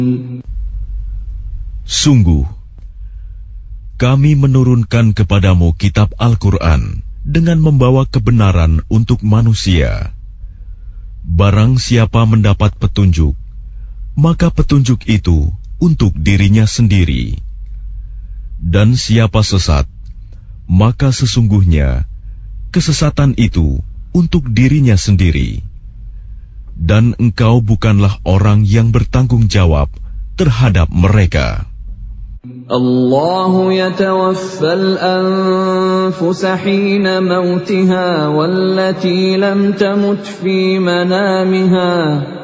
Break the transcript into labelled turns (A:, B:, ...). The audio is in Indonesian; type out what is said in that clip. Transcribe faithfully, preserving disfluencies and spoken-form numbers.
A: Sungguh, kami menurunkan kepadamu kitab Al-Quran dengan membawa kebenaran untuk manusia. Barang siapa mendapat petunjuk, maka petunjuk itu untuk dirinya sendiri. Dan siapa sesat, maka sesungguhnya kesesatan itu untuk dirinya sendiri. Dan engkau bukanlah orang yang bertanggung jawab terhadap mereka.
B: Allahu yatawaffal anfusa hina mautiha wallati lam tamut fi manamiha